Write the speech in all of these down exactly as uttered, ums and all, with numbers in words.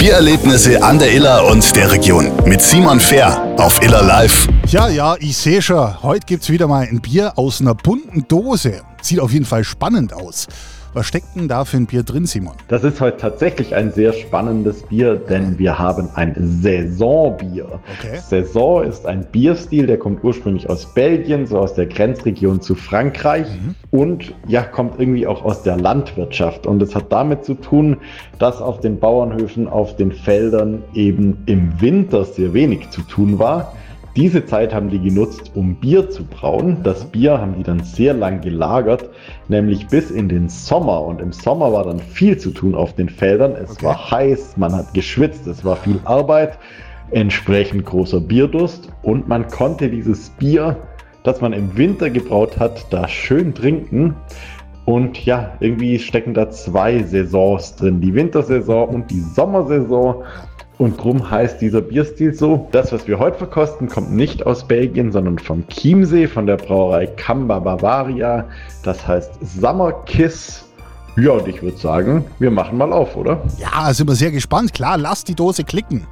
Biererlebnisse an der Iller und der Region mit Simon Fehr auf Iller Live. Ja, ja, ich sehe schon, heute gibt's wieder mal ein Bier aus einer bunten Dose. Sieht auf jeden Fall spannend aus. Was steckt denn da für ein Bier drin, Simon? Das ist heute tatsächlich ein sehr spannendes Bier, denn wir haben ein Saisonbier. Okay. Saison ist ein Bierstil, der kommt ursprünglich aus Belgien, so aus der Grenzregion zu Frankreich mhm. und ja, kommt irgendwie auch aus der Landwirtschaft. Und es hat damit zu tun, dass auf den Bauernhöfen, auf den Feldern eben im Winter sehr wenig zu tun war. Diese Zeit haben die genutzt, um Bier zu brauen. Das Bier haben die dann sehr lang gelagert, nämlich bis in den Sommer. Und im Sommer war dann viel zu tun auf den Feldern. Es okay. war heiß, man hat geschwitzt, es war viel Arbeit, entsprechend großer Bierdurst. Und man konnte dieses Bier, das man im Winter gebraut hat, da schön trinken. Und ja, irgendwie stecken da zwei Saisons drin, die Wintersaison und die Sommersaison. Und drum heißt dieser Bierstil so. Das, was wir heute verkosten, kommt nicht aus Belgien, sondern vom Chiemsee, von der Brauerei Kamba Bavaria. Das heißt Summer Kiss. Ja, und ich würde sagen, wir machen mal auf, oder? Ja, sind wir sehr gespannt. Klar, lass die Dose klicken.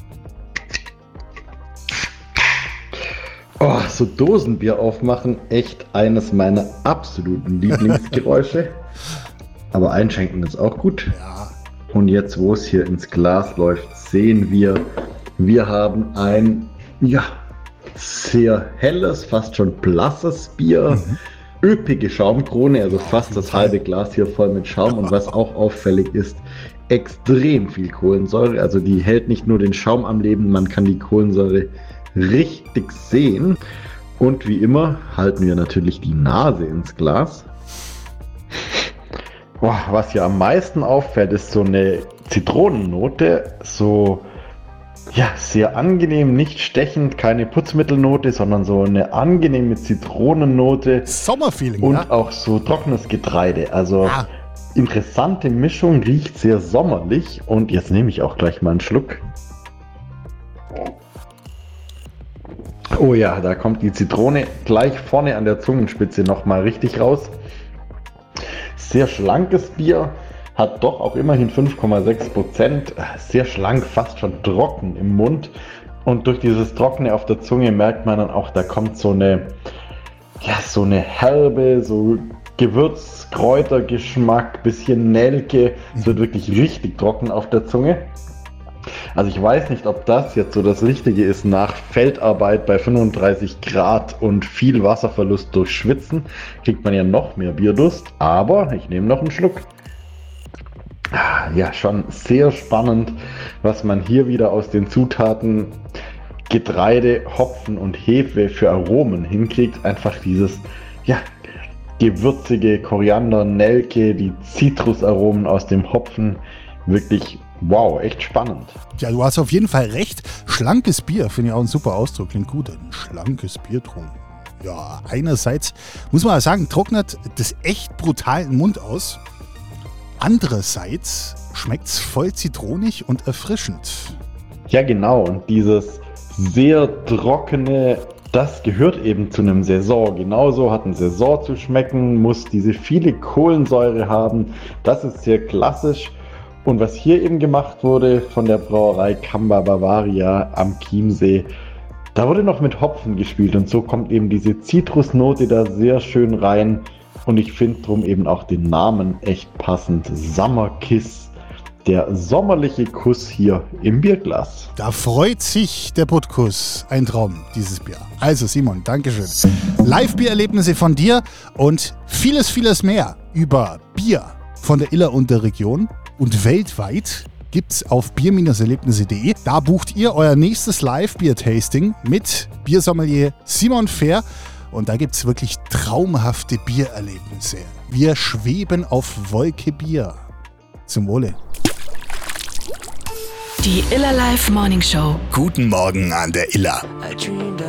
Oh, so Dosenbier aufmachen, echt eines meiner absoluten Lieblingsgeräusche. Aber einschenken ist auch gut. Ja. Und jetzt, wo es hier ins Glas läuft, sehen wir, wir haben ein ja, sehr helles, fast schon blasses Bier. Mhm. Üppige Schaumkrone, also fast das halbe Glas hier voll mit Schaum. Und was auch auffällig ist, extrem viel Kohlensäure. Also die hält nicht nur den Schaum am Leben, man kann die Kohlensäure richtig sehen. Und wie immer halten wir natürlich die Nase ins Glas. Boah, was hier am meisten auffällt, ist so eine Zitronennote, so ja, sehr angenehm, nicht stechend, keine Putzmittelnote, sondern so eine angenehme Zitronennote. Sommerfeeling, und ja? Auch so trockenes Getreide. Also ah. interessante Mischung, riecht sehr sommerlich. Und jetzt nehme ich auch gleich mal einen Schluck. Oh ja, da kommt die Zitrone gleich vorne an der Zungenspitze nochmal richtig raus. Sehr schlankes Bier, hat doch auch immerhin fünf Komma sechs Prozent, sehr schlank, fast schon trocken im Mund. Und durch dieses Trockene auf der Zunge merkt man dann auch, da kommt so eine, ja, so eine herbe, so Gewürz-, Kräutergeschmack, bisschen Nelke. Es wird wirklich richtig trocken auf der Zunge. Also ich weiß nicht, ob das jetzt so das Richtige ist nach Feldarbeit bei fünfunddreißig Grad und viel Wasserverlust durch Schwitzen. Kriegt man ja noch mehr Bierdurst, aber ich nehme noch einen Schluck. Ja, schon sehr spannend, was man hier wieder aus den Zutaten Getreide, Hopfen und Hefe für Aromen hinkriegt. Einfach dieses, ja, gewürzige Koriander, Nelke, die Zitrusaromen aus dem Hopfen. Wirklich wow, echt spannend. Ja, du hast auf jeden Fall recht. Schlankes Bier, finde ich auch ein super Ausdruck. Klingt gut. Ein schlankes Bier trunken. Ja, einerseits muss man sagen, trocknet das echt brutal im Mund aus. Andererseits schmeckt es voll zitronig und erfrischend. Ja, genau. Und dieses sehr trockene, das gehört eben zu einem Saison. Genauso hat ein Saison zu schmecken, muss diese viele Kohlensäure haben. Das ist sehr klassisch. Und was hier eben gemacht wurde von der Brauerei Kamba Bavaria am Chiemsee, da wurde noch mit Hopfen gespielt und so kommt eben diese Zitrusnote da sehr schön rein. Und ich finde drum eben auch den Namen echt passend. Summer Kiss, der sommerliche Kuss hier im Bierglas. Da freut sich der Puttkuss. Ein Traum, dieses Bier. Also Simon, Dankeschön. Live-Biererlebnisse von dir und vieles, vieles mehr über Bier von der Iller und der Region. Und weltweit gibt's auf bier erlebnisse punkt de. Da bucht ihr euer nächstes Live-Bier-Tasting mit Biersommelier Simon Fehr. Und da gibt's wirklich traumhafte Biererlebnisse. Wir schweben auf Wolke Bier. Zum Wohle. Die Iller Live Morning Show. Guten Morgen an der Iller.